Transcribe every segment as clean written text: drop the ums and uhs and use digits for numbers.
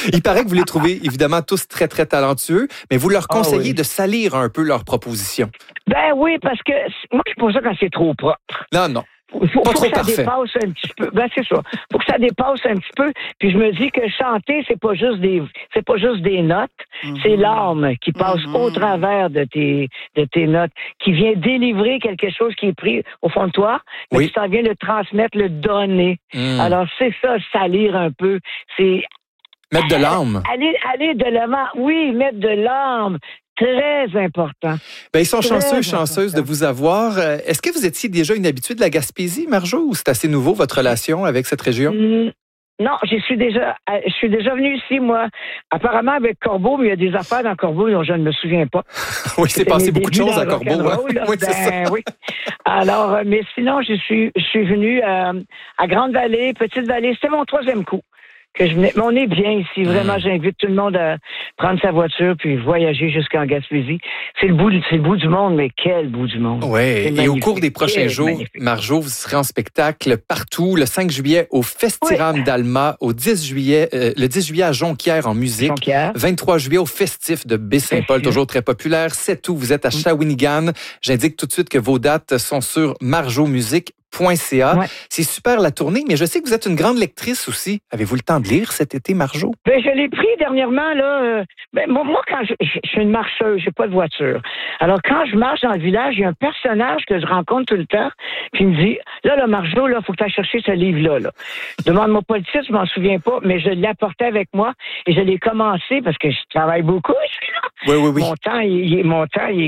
Il paraît que vous les trouvez évidemment tous très, très talentueux, mais vous leur conseillez oui. de salir un peu leurs propositions. Ben oui, parce que moi, je pense ça quand c'est trop propre. Non. Faut Pas trop que ça parfait. dépasse un petit peu. Ben c'est ça. Faut que ça dépasse un petit peu. Puis je me dis que chanter, c'est pas juste des notes. C'est l'âme qui passe au travers de tes notes, qui vient délivrer quelque chose qui est pris au fond de toi, mais Oui. qui s'en vient le transmettre, le donner. Alors c'est ça, salir un peu. C'est Mettre de l'âme. aller de l'avant. Oui, mettre de l'âme. Très important. Ben, ils sont Très chanceuses de vous avoir. Est-ce que vous étiez déjà une habituée de la Gaspésie, Marjo, ou c'est assez nouveau, votre relation avec cette région? Non, je suis déjà venue ici, moi, apparemment avec Corbeau, mais il y a des affaires dans Corbeau dont je ne me souviens pas. Oui, c'est passé beaucoup de choses à Corbeau. Oui, c'est ça. Oui. Alors, mais sinon, je suis venue à Grande-Vallée, Petite-Vallée. C'était mon 3e coup que je venais. Mais on est bien ici. Vraiment, j'invite tout le monde à prendre sa voiture puis voyager jusqu'en Gaspésie. C'est le bout du monde, mais quel bout du monde. Oui, et au cours des prochains jours, Marjo, vous serez en spectacle partout. Le 5 juillet au Festiram d'Alma, le 10 juillet à Jonquière en musique, 23 juillet au Festif de Baie-Saint-Paul, toujours très populaire. 7 août, vous êtes à Shawinigan. J'indique tout de suite que vos dates sont sur marjomusique.ca. C'est super la tournée, mais je sais que vous êtes une grande lectrice aussi. Avez-vous le temps de lire cet été, Marjo? Ben, je l'ai pris dernièrement, là. Moi, quand je suis une marcheuse, j'ai pas de voiture. Alors, quand je marche dans le village, il y a un personnage que je rencontre tout le temps, qui me dit, là, Marjo, là, faut que tu ailles chercher ce livre-là, là. Demande-moi pas le titre, je m'en souviens pas, mais je l'ai apporté avec moi et je l'ai commencé parce que je travaille beaucoup ici, là. Oui. Mon temps, il est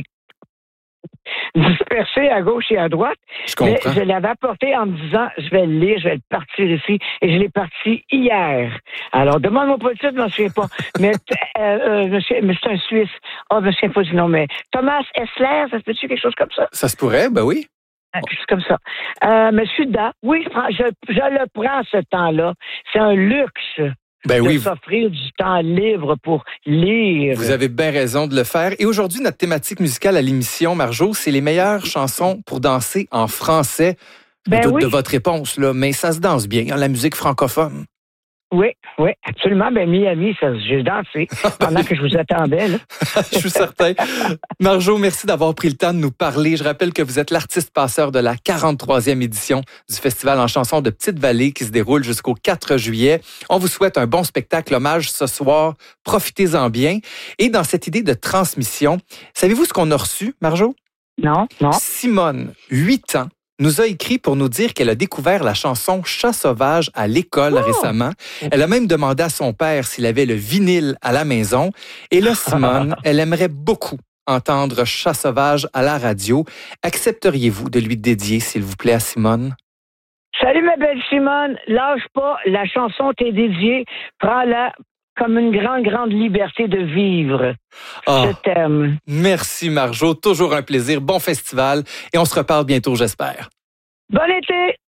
dispersé à gauche et à droite. Je comprends. Mais je l'avais apporté en me disant, je vais le lire, je vais le partir ici. Et je l'ai parti hier. Alors, demande-moi pas le titre, je m'en souviens pas. Mais c'est un Suisse. Je me souviens pas du nom, mais Thomas Essler, ça se peut-tu quelque chose comme ça? Ça se pourrait, ben oui. C'est comme ça. Mais je suis dedans. Oui, je le prends ce temps-là. C'est un luxe. De s'offrir du temps libre pour lire. Vous avez bien raison de le faire. Et aujourd'hui, notre thématique musicale à l'émission, Marjo, c'est les meilleures chansons pour danser en français. Je doute de votre réponse, là, mais ça se danse bien, la musique francophone. Oui, absolument. Ben, Miami, j'ai dansé pendant que je vous attendais. Là. Je suis certain. Marjo, merci d'avoir pris le temps de nous parler. Je rappelle que vous êtes l'artiste passeur de la 43e édition du Festival en chansons de Petite-Vallée qui se déroule jusqu'au 4 juillet. On vous souhaite un bon spectacle hommage ce soir. Profitez-en bien. Et dans cette idée de transmission, savez-vous ce qu'on a reçu, Marjo? Non. Simone, 8 ans, nous a écrit pour nous dire qu'elle a découvert la chanson Chat sauvage à l'école récemment. Elle a même demandé à son père s'il avait le vinyle à la maison. Et là, Simone, elle aimerait beaucoup entendre Chat sauvage à la radio. Accepteriez-vous de lui dédier, s'il vous plaît, à Simone? Salut, ma belle Simone. Lâche pas, la chanson t'est dédiée. Prends-la comme une grande liberté de vivre. Je t'aime. Merci, Marjo. Toujours un plaisir. Bon festival. Et on se reparle bientôt, j'espère. Bon été!